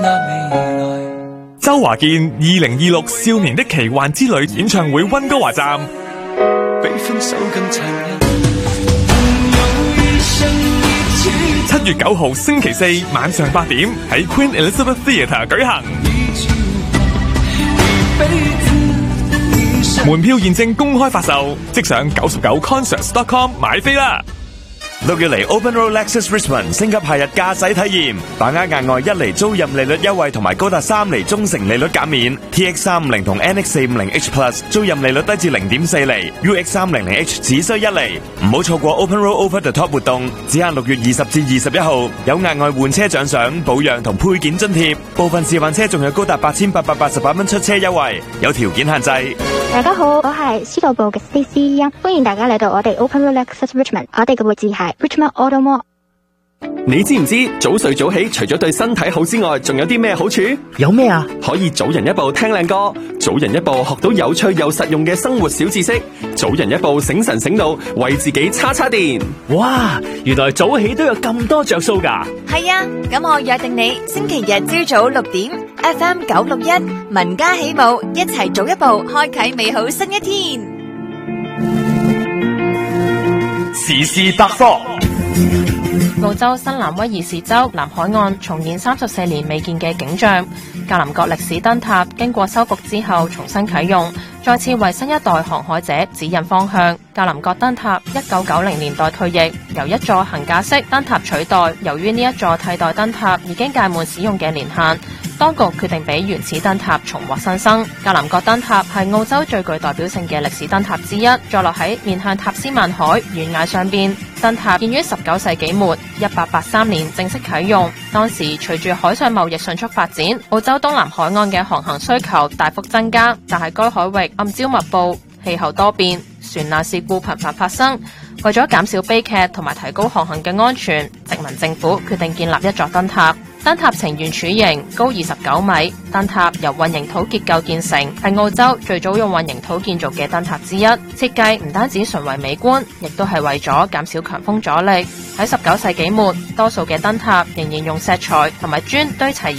周華健2026少年的奇幻之旅演唱會溫哥華站， 比分手更殘忍。 7月9號星期四晚上8點喺 Queen Elizabeth Theatre 舉行。門票現正公開發售，即上99concerts.com 買飛啦 ！6月嚟 Open Road Lexus Richmond 升級夏日駕駛體驗，把握額外1厘租賃利率優惠同埋高達3厘中成利率減免。TX350 同 NX450H Plus 租賃利率低至 0.4 厘 ，UX300H 只需1厘。唔好錯過 Open Road Over the Top 活動，只限6月20至21號，有額外換車獎賞、保養同配件津貼，部分示範車仲有高達8888蚊出車優惠，有條件限制。 大家好，我係司徒部嘅 Stacey， 歡迎大家嚟到我哋 Open Road Lexus Richmond， 我哋嘅位置係 Richmond Auto Mall。 你知唔知早睡早起除咗對身體好之外，仲有啲咩好處？ 有咩啊？ 可以早人一步聽靚歌，早人一步學到有趣又實用嘅生活小知識，早人一步醒神醒腦，為自己叉叉電。 哇！原來早起都有咁多着數㗎。 係啊，咁我約定你星期日朝早6點 FM 961民家起舞，一齊早一步開啟美好新一天。 時事百科。 澳洲新南威爾士州南海岸重現34年未見嘅景象，格林角歷史燈塔經過修復之後重新啟用，再次為新一代航海者指引方向。格林角燈塔1990年代退役，由一座桁架式燈塔取代。由於呢一座替代燈塔已經屆滿使用嘅年限，當局決定俾原始燈塔重獲新生。格林角燈塔係澳洲最具代表性嘅歷史燈塔之一，坐落喺面向塔斯曼海懸崖上邊。燈塔建於19世紀末，1883年正式啟用。當時隨住海上貿易迅速發展，澳洲東南海岸嘅航行需求大幅增加，但係該海域暗礁密布，氣候多變，船難事故頻繁發生。為咗減少悲劇同埋提高航行嘅安全，殖民政府決定建立一座燈塔。燈塔呈圓柱形，高29米。燈塔由混凝土結構建成，係澳洲最早用混凝土建造嘅燈塔之一。設計唔單止純為美觀，亦都係為咗減少強風阻力。喺19世紀末，多數嘅燈塔仍然用石材同埋磚堆砌。